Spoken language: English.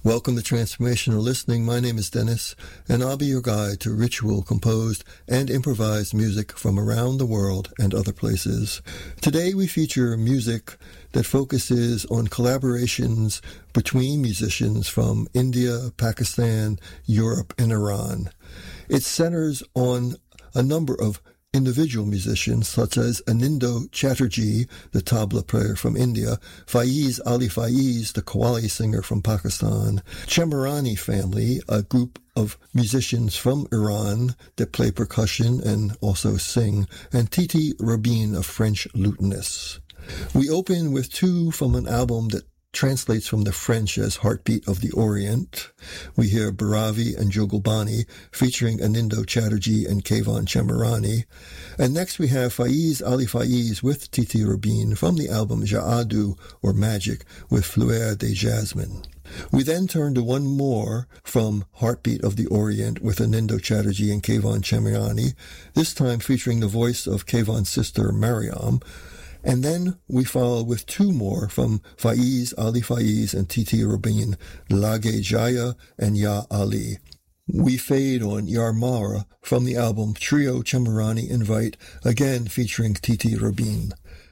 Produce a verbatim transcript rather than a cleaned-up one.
Welcome to Transformational Listening. My name is Dennis, and I'll be your guide to ritual, composed, and improvised music from around the world and other places. Today we feature music that focuses on collaborations between musicians from India, Pakistan, Europe, and Iran. It centers on a number of individual musicians such as Anindo Chatterjee, the tabla player from India, Faiz Ali Faiz, the qawwali singer from Pakistan, Chamarani family, a group of musicians from Iran that play percussion and also sing, and Titi Rabin, a French lutenist. We open with two from an album that translates from the French as Heartbeat of the Orient. We hear Bharavi and Jogalbani featuring Anindo Chatterjee and Keyvan Chamarani. And next we have Faiz Ali Faiz with Titi Rabin from the album Jaadu, or Magic, with Fleur de Jasmine. We then turn to one more from Heartbeat of the Orient with Anindo Chatterjee and Keyvan Chamarani, this time featuring the voice of Keyvan's sister Mariam. And then we follow with two more from Faiz Ali Faiz and Titi Rabin, Lage Jaya and Ya Ali. We fade on Yarmara from the album Trio Chamarani Invite, again featuring Titi Rabin.